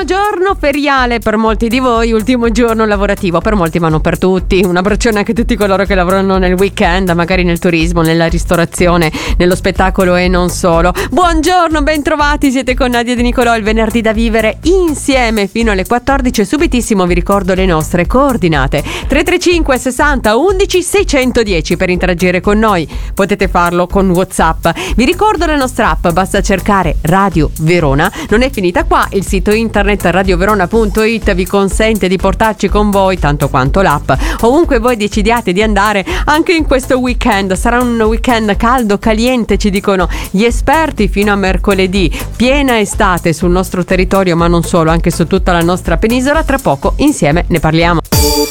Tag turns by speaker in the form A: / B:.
A: giorno feriale per molti di voi, ultimo giorno lavorativo per molti, ma non per tutti. Un abbraccione anche a tutti coloro che lavorano nel weekend, magari nel turismo, nella ristorazione, nello spettacolo e non solo. Buongiorno, bentrovati, siete con Nadia De Nicolò, il venerdì da vivere insieme fino alle 14. Subitissimo vi ricordo le nostre coordinate: 335 60 11 610 per interagire con noi. Potete farlo con WhatsApp. Vi ricordo la nostra app, basta cercare Radio Verona. Non è finita qua, il sito internet radioverona.it vi consente di portarci con voi, tanto quanto l'app, ovunque voi decidiate di andare anche in questo weekend. Sarà un weekend caldo, caliente, ci dicono gli esperti, fino a mercoledì. Piena estate sul nostro territorio, ma non solo, anche su tutta la nostra penisola. Tra poco insieme ne parliamo.